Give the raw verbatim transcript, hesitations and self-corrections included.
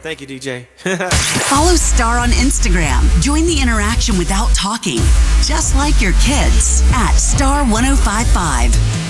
Thank you, D J. Follow Star on Instagram. Join the interaction without talking. Just like your kids at Star one oh five point five.